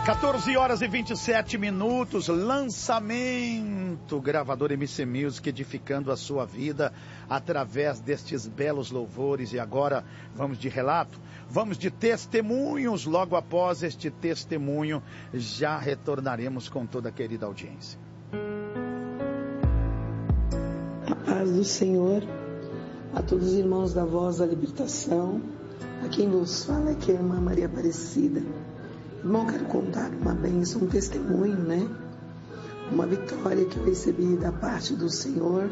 14 horas e 27 minutos, lançamento, gravador MC Music, edificando a sua vida através destes belos louvores. E agora vamos de relato, vamos de testemunhos. Logo após este testemunho, já retornaremos com toda a querida audiência. A paz do Senhor a todos os irmãos da Voz da Libertação. A quem vos fala é que a irmã Maria Aparecida. Irmão, quero contar uma bênção, um testemunho, né? Uma vitória que eu recebi da parte do Senhor.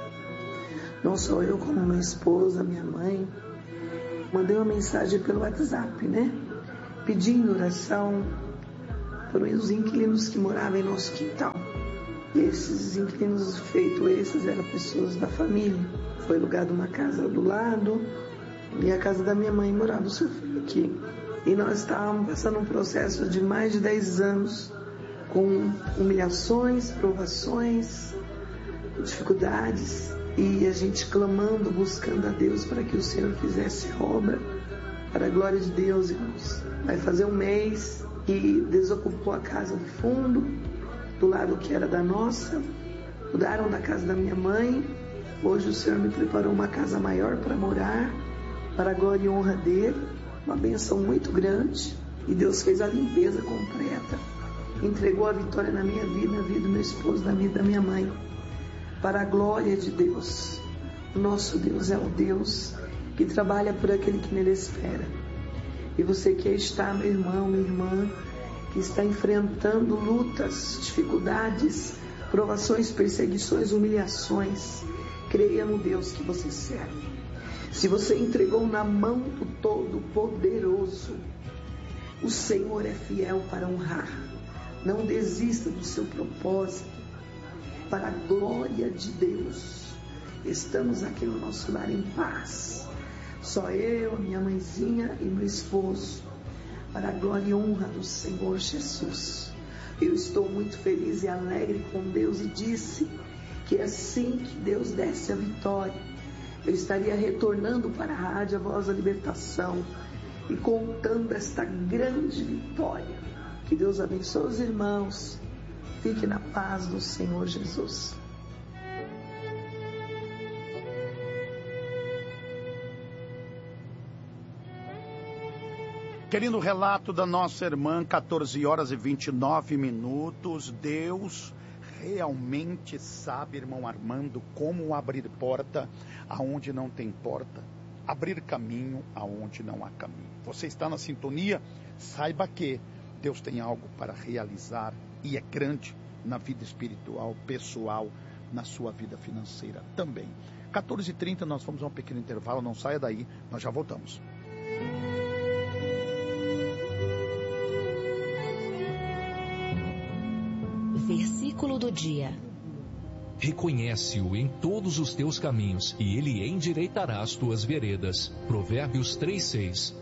Não só eu, como minha esposa, minha mãe. Mandei uma mensagem pelo WhatsApp, né? Pedindo oração por os inquilinos que moravam em nosso quintal. Esses inquilinos feitos esses eram pessoas da família. Foi alugada uma casa do lado e a casa da minha mãe morava o seu filho aqui. E nós estávamos passando um processo de mais de 10 anos, com humilhações, provações, dificuldades, e a gente clamando, buscando a Deus para que o Senhor fizesse a obra, para a glória de Deus, irmãos. Vai fazer um mês que desocupou a casa do fundo, do lado que era da nossa, mudaram da casa da minha mãe. Hoje o Senhor me preparou uma casa maior para morar, para a glória e honra dele. Uma benção muito grande, e Deus fez a limpeza completa, entregou a vitória na minha vida, na vida do meu esposo, na vida da minha mãe, para a glória de Deus. O nosso Deus é o Deus que trabalha por aquele que nele espera. E você que está, meu irmão, minha irmã, que está enfrentando lutas, dificuldades, provações, perseguições, humilhações, creia no Deus que você serve. Se você entregou na mão do Todo-Poderoso, o Senhor é fiel para honrar. Não desista do seu propósito, para a glória de Deus. Estamos aqui no nosso lar em paz. Só eu, minha mãezinha e meu esposo, para a glória e honra do Senhor Jesus. Eu estou muito feliz e alegre com Deus e disse que assim que Deus desse a vitória, eu estaria retornando para a Rádio Voz da Libertação e contando esta grande vitória. Que Deus abençoe os irmãos. Fique na paz do Senhor Jesus. Querido relato da nossa irmã, 14 horas e 29 minutos. Deus realmente sabe, irmão Armando, como abrir porta aonde não tem porta, abrir caminho aonde não há caminho. Você está na sintonia? Saiba que Deus tem algo para realizar, e é grande, na vida espiritual, pessoal, na sua vida financeira também. 14h30, nós vamos a um pequeno intervalo, não saia daí, nós já voltamos. Versículo do dia. Reconhece-o em todos os teus caminhos, e ele endireitará as tuas veredas. Provérbios 3:6.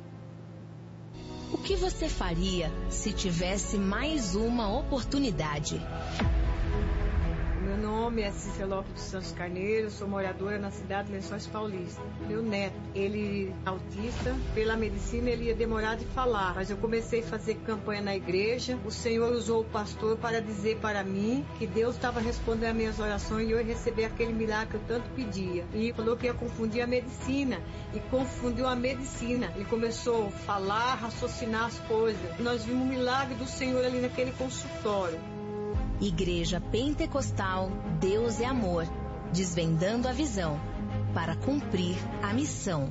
O que você faria se tivesse mais uma oportunidade? Meu nome é Cícera Lopes dos Santos Carneiro, sou moradora na cidade de Lençóis Paulista. Meu neto, ele é autista, pela medicina ele ia demorar de falar, mas eu comecei a fazer campanha na igreja. O Senhor usou o pastor para dizer para mim que Deus estava respondendo as minhas orações e eu ia receber aquele milagre que eu tanto pedia. E falou que ia confundir a medicina, e confundiu a medicina. Ele começou a falar, raciocinar as coisas. Nós vimos o milagre do Senhor ali naquele consultório. Igreja Pentecostal Deus é Amor, desvendando a visão para cumprir a missão.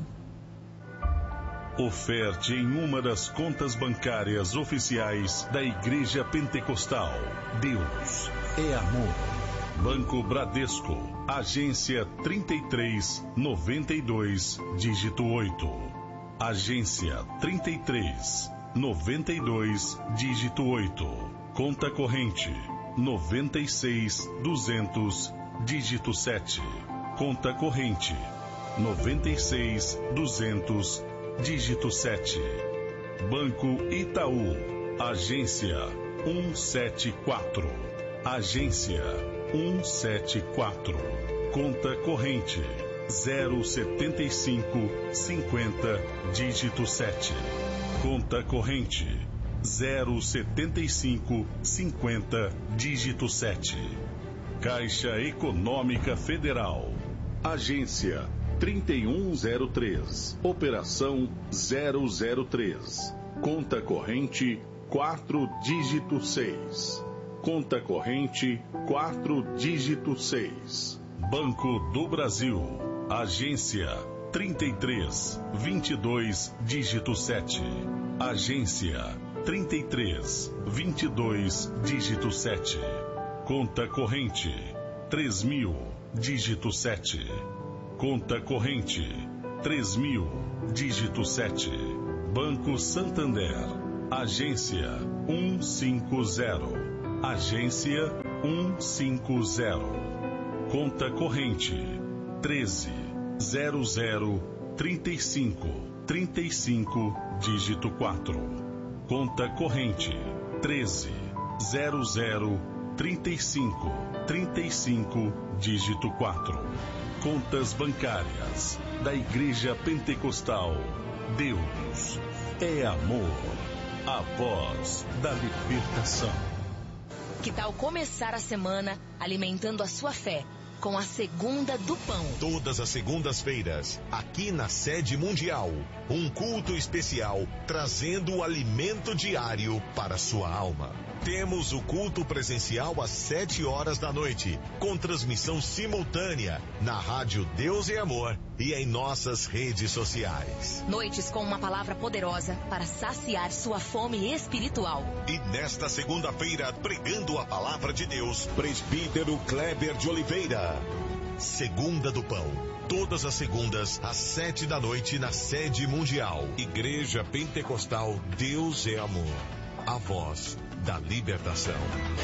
Oferte em uma das contas bancárias oficiais da Igreja Pentecostal. Deus é Amor. Banco Bradesco, agência 3392, dígito 8. Agência 3392, dígito 8. Conta corrente 96.200, dígito 7. Conta corrente 96.200, dígito 7. Banco Itaú, agência 174. Agência 174. Conta corrente 07550, dígito 7. Conta corrente 075 50, dígito 7. Caixa Econômica Federal. Agência 3103. Operação 003. Conta corrente 4, dígito 6. Conta corrente 4, dígito 6. Banco do Brasil. Agência 33 22, dígito 7. Agência 33 22, dígito 7. Conta corrente 3.000, dígito 7. Conta corrente 3.000, dígito 7. Banco Santander. Agência 150. Agência 150. Conta corrente 130035 35, dígito 4. Conta corrente 130035 35, dígito 4. Contas bancárias da Igreja Pentecostal. Deus é amor. A voz da libertação. Que tal começar a semana alimentando a sua fé com a Segunda do Pão? Todas as segundas-feiras, aqui na Sede Mundial, um culto especial trazendo o alimento diário para sua alma. Temos o culto presencial às 7 horas da noite, com transmissão simultânea na rádio Deus é Amor e em nossas redes sociais. Noites com uma palavra poderosa para saciar sua fome espiritual. E nesta segunda-feira, pregando a palavra de Deus, presbítero Kleber de Oliveira. Segunda do Pão. Todas as segundas, às 7 da noite, na Sede Mundial. Igreja Pentecostal Deus é Amor. A voz da libertação.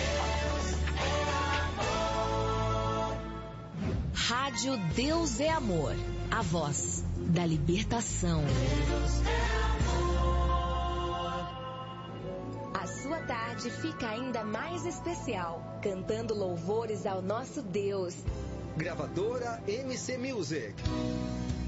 Rádio Deus é Amor. A voz da libertação. A sua tarde fica ainda mais especial, cantando louvores ao nosso Deus. Gravadora MC Music.